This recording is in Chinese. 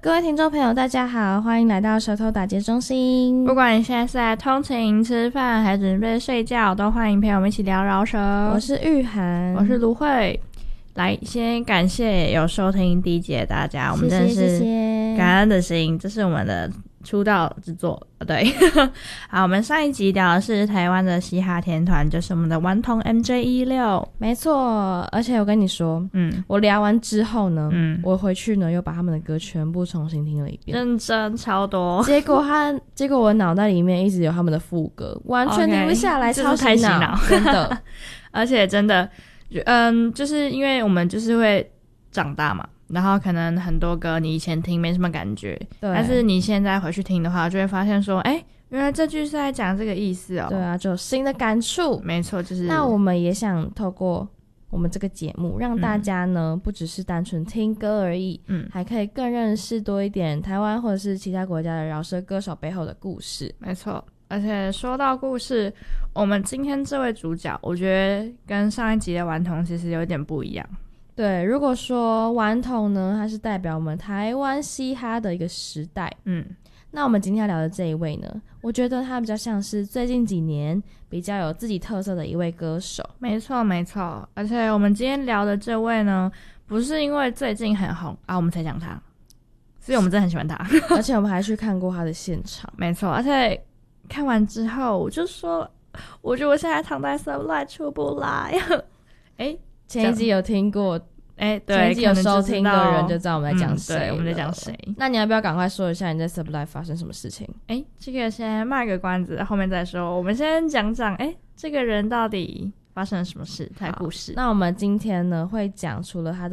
各位听众朋友大家好，欢迎来到舌头打结中心。 不管你现在是在通勤、吃饭还准备睡觉，都欢迎陪我们一起聊饶舌。 我是玉涵， 我是芦荟。来，先感谢有收听第一集的大家，我们真的是感恩的心，这是我们的出道之作。对好，我们上一集聊的是台湾的嘻哈天团，就是我们的顽童 MJ16。 没错，而且我跟你说我聊完之后呢我回去呢又把他们的歌全部重新听了一遍， 认真超多。 结果我脑袋里面一直有他们的副歌，完全停不下来，超洗脑真的而且真的就是因为我们就是会长大嘛，然后可能很多歌你以前听没什么感觉，但是你现在回去听的话就会发现说原来这句是在讲这个意思哦。 对啊，就有新的感触。 没错，就是那我们也想透过我们这个节目让大家呢不只是单纯听歌而已还可以更认识多一点台湾或者是其他国家的饶舌歌手背后的故事。 没错，而且说到故事，我们今天这位主角我觉得跟上一集的顽童其实有点不一样。 对，如果说顽童呢它是代表我们台湾嘻哈的一个时代那我们今天要聊的这一位呢，我觉得他比较像是最近几年比较有自己特色的一位歌手。 没错没错，而且我们今天聊的这位呢不是因为最近很红我们才讲他，所以我们真的很喜欢他而且我们还去看过他的现场。 没错，而且看完之后我就说我觉得我现在躺在 Sublime 出不来前一集有听过对， 前一集有收听的人就知道我们在讲谁对，我们在讲谁。 那你要不要赶快说一下你在 Sublime 发生什么事情？ 这个先卖个关子，后面再说。我们先讲讲这个人到底发生了什么事，他的故事。 那我们今天呢会讲除了他